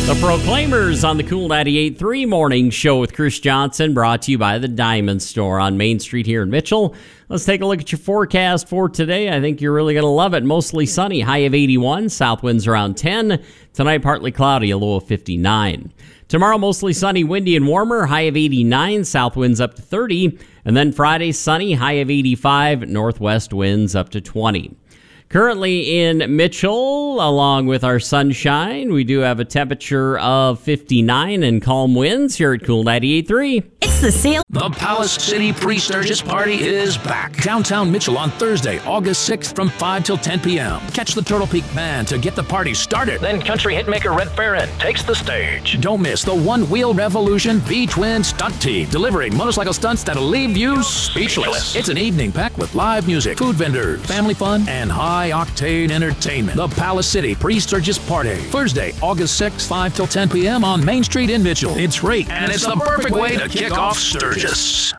The Proclaimers on the Cool 98.3 Morning Show with Chris Johnson, brought to you by the Diamond Store on Main Street here in Mitchell. Let's take a look at your forecast for today. I think you're really going to love it. Mostly sunny, high of 81, south winds around 10. Tonight, partly cloudy, a low of 59. Tomorrow, mostly sunny, windy and warmer, high of 89, south winds up to 30. And then Friday, sunny, high of 85, northwest winds up to 20. Currently in Mitchell, along with our sunshine, we do have a temperature of 59 and calm winds here at Cool 98.3. It's the sale. The Palace City Pre-Sturgis Party is back. Downtown Mitchell on Thursday, August 6th from 5 till 10 p.m. Catch the Turtle Peak Band to get the party started. Then country hitmaker Red Farron takes the stage. Don't miss the One Wheel Revolution V-Twin Stunt Team, delivering motorcycle stunts that'll leave you speechless. It's an evening packed with live music, food vendors, family fun, and high-octane entertainment. The Palace City Pre-Sturgis Party, Thursday, August 6th, 5 till 10 p.m. on Main Street in Mitchell. It's free, and it's the perfect way to kick off Sturgis.